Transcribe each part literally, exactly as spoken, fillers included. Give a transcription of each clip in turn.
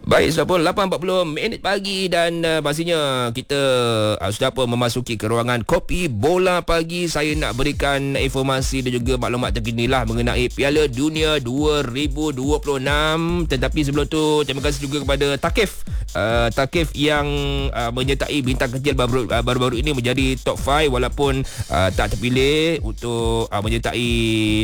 Baik, sudah pun lapan empat puluh minit pagi dan uh, pastinya kita uh, sudah pun memasuki ke ruangan Kopi Bola Pagi. Saya nak berikan informasi dan juga maklumat terkini lah mengenai Piala Dunia dua ribu dua puluh enam. Tetapi sebelum tu, terima kasih juga kepada Takif. Uh, Takif yang uh, menyertai bintang kecil baru, uh, baru-baru ini menjadi top lima walaupun uh, tak terpilih untuk uh, menyertai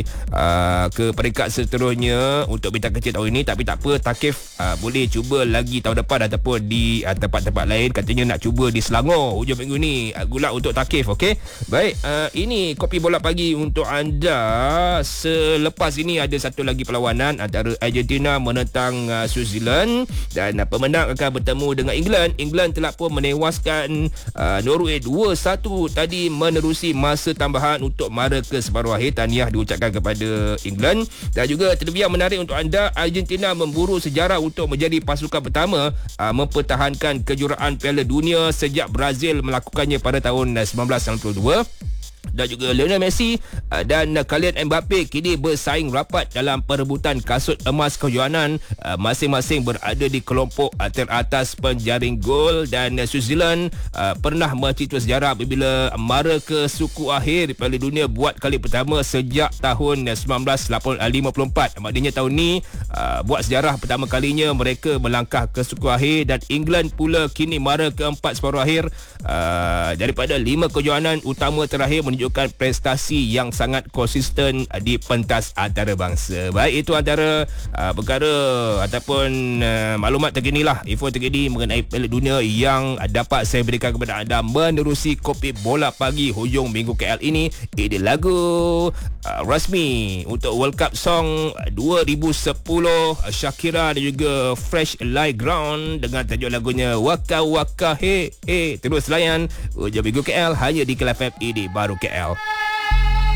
uh, ke peringkat seterusnya untuk bintang kecil tahun ini. Tapi tak apa, Takif uh, boleh cuba cuba lagi tahun depan ataupun di uh, tempat-tempat lain. Katanya nak cuba di Selangor hujung minggu ni. Uh, gulak untuk Takif, okey. Baik, uh, ini Kopi Bola Pagi untuk anda. Selepas ini ada satu lagi perlawanan antara Argentina menentang uh, Switzerland dan uh, pemenang akan bertemu dengan England. England telah pun menewaskan uh, Norway dua satu tadi menerusi masa tambahan untuk mara ke separuh akhir. Tahniah diucapkan kepada England. Dan juga terlebih menarik untuk anda, Argentina memburu sejarah untuk menjadi pasukan pertama uh, mempertahankan kejuaraan Piala Dunia sejak Brazil melakukannya pada tahun uh, sembilan belas sembilan puluh dua. Dan juga Lionel Messi uh, dan uh, Kylian Mbappe kini bersaing rapat dalam perebutan kasut emas kejohanan, uh, masing-masing berada di kelompok uh, teratas penjaring gol. Dan uh, Switzerland uh, pernah mencipta sejarah apabila mara ke suku akhir Piala Dunia buat kali pertama sejak tahun uh, sembilan belas lima puluh empat. Maknanya tahun ni uh, buat sejarah pertama kalinya mereka melangkah ke suku akhir. Dan England pula kini mara keempat separuh akhir uh, daripada lima kejohanan utama terakhir, menunjukkan prestasi yang sangat konsisten di pentas antarabangsa. Baik, itu antara uh, perkara ataupun uh, maklumat terkini lah, info terkini mengenai Piala Dunia yang dapat saya berikan kepada anda menerusi Kopi Bola Pagi hujung minggu K L ini. Ini lagu uh, rasmi untuk World Cup Song dua ribu sepuluh, Shakira dan juga Fresh Light Ground dengan tajuk lagunya Waka Waka He He. Terus layan hujung minggu K L hanya di K L F M. Ini baru K L.